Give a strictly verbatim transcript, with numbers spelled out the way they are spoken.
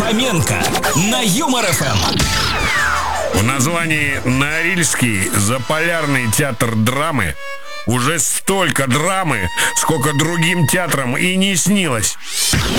Фоменко на Юмор-ФМ. В названии Норильский заполярный театр драмы уже столько драмы, сколько другим театрам и не снилось.